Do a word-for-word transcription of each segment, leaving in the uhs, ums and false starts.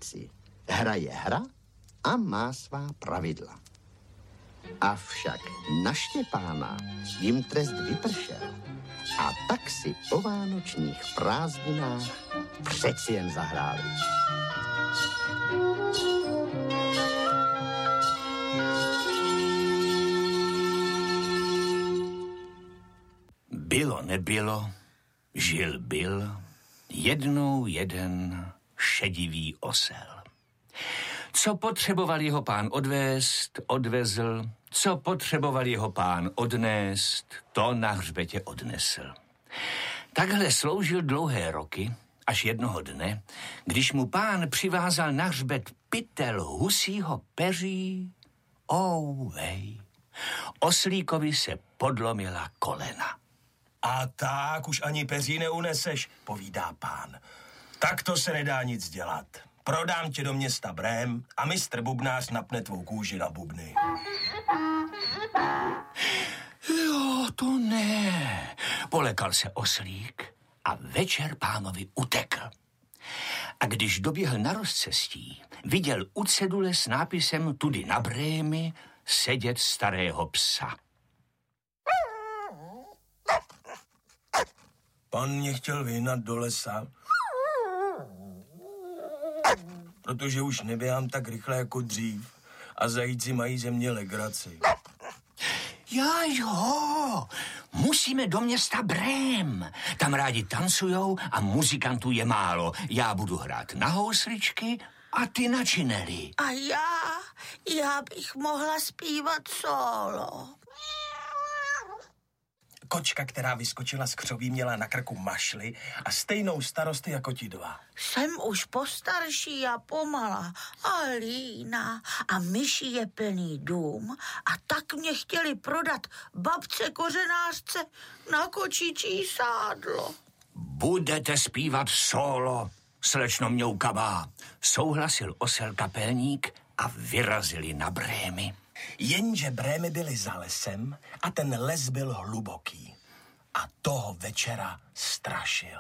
tradici. Hra je hra a má svá pravidla. Avšak na Štěpána jim trest vypršel a tak si po vánočních prázdninách přeci jen zahráli. Bylo nebylo, žil byl, jednou jeden šedivý osel. Co potřeboval jeho pán odvést, odvezl, co potřeboval jeho pán odnést, to na hřbetě odnesl. Takhle sloužil dlouhé roky, až jednoho dne, když mu pán přivázal na hřbet pytel husího peří, ouvej, oslíkovi se podlomila kolena. A tak už ani peří neuneseš, povídá pán. Tak to se nedá nic dělat. Prodám tě do města Brém a mistr bubnář napne tvou kůži na bubny. Jo, to ne. Polekal se oslík a večer pánovi utekl. A když doběhl na rozcestí, viděl u cedule s nápisem tudy na Brémy sedět starého psa. Pan mě chtěl vyhnat do lesa, protože už neběhám tak rychle jako dřív a zajíci mají ze mě legraci. Já jo, musíme do města Brém. Tam rádi tancujou a muzikantů je málo. Já budu hrát na housličky a ty na činely. A já, já bych mohla zpívat solo. Kočka, která vyskočila z křoví, měla na krku mašli a stejnou starost jako ti dva. Jsem už postarší a pomalá a líná a myší je plný dům a tak mě chtěli prodat babce kořenářce na kočičí sádlo. Budete zpívat solo, slečno Mňoukavá, souhlasil osel kapelník a vyrazili na Brémy. Jenže Brémy byly za lesem a ten les byl hluboký. A toho večera strašil.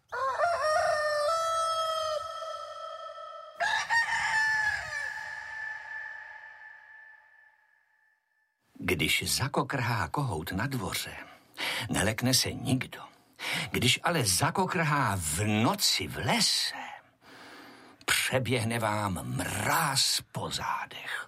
Když zakokrhá kohout na dvoře, nelekne se nikdo. Když ale zakokrhá v noci v lese, přeběhne vám mráz po zádech.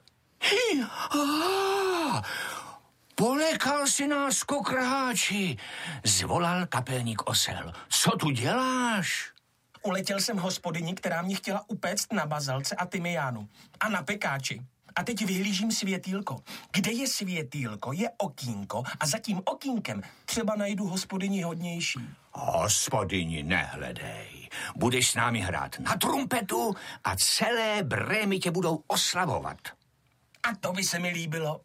Ah, polekal si nás, kokrháči, zvolal kapelník osel. Co tu děláš? Uletěl jsem hospodyni, která mě chtěla upéct na bazalce a tymiánu a na pekáči. A teď vyhlížím světýlko. Kde je světýlko, je okýnko a za tím okýnkem třeba najdu hospodyni hodnější. Hospodyni, nehledej. Budeš s námi hrát na trumpetu a celé Brémy tě budou oslavovat. A to by se mi líbilo.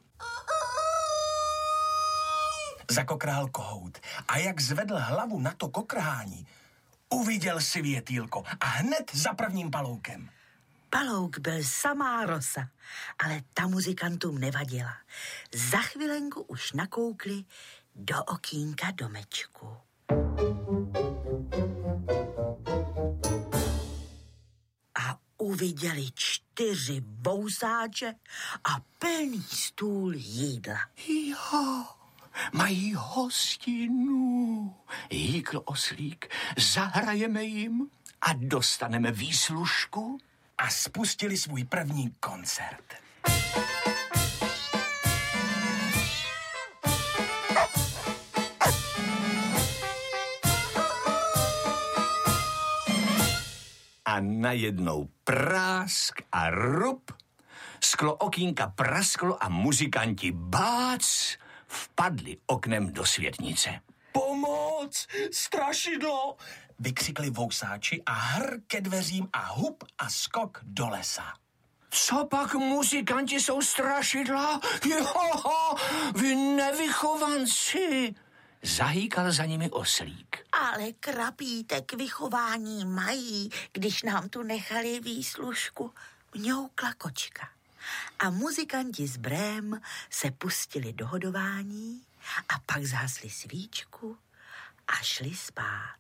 Zakokrhal kohout a jak zvedl hlavu na to kokrhání, uviděl světýlko a hned za prvním paloukem. Palouk byl samá rosa, ale ta muzikantům nevadila. Za chvilenku už nakoukli do okýnka domečku. A uviděli čtyři bousáče a plný stůl jídla. Jo, mají hostinu, jíkl oslík. Zahrajeme jim a dostaneme výslužku. A spustili svůj první koncert. A najednou prásk a rup, sklo okýnka prasklo a muzikanti bác vpadli oknem do světnice. Pomoc! Strašidlo! Vykřikli vousáči a hr ke dveřím a hup a skok do lesa. Co pak muzikanti jsou strašidla? Jo, vy nevychovanci! Zahýkal za nimi oslík. Ale krapítek vychování mají, když nám tu nechali výslužku, mňoukla kočka. A muzikanti z Brém se pustili do hodování a pak zhasli svíčku a šli spát.